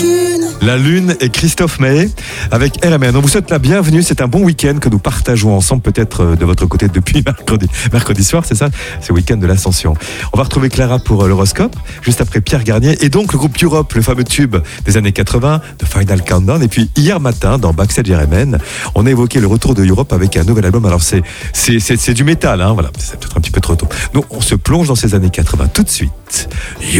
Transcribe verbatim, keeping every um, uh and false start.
La Lune et Christophe Maé avec R M N. On vous souhaite la bienvenue. C'est un bon week-end que nous partageons ensemble, peut-être de votre côté depuis mercredi, mercredi soir, c'est ça? C'est le week-end de l'Ascension. On va retrouver Clara pour l'horoscope, juste après Pierre Garnier et donc le groupe Europe, le fameux tube des années quatre-vingts, de Final Countdown. Et puis hier matin, dans Backstage R M N, on a évoqué le retour de Europe avec un nouvel album. Alors c'est, c'est, c'est, c'est du métal, hein, voilà. C'est peut-être un petit peu trop tôt. Nous, on se plonge dans ces années quatre-vingts tout de suite. Europe.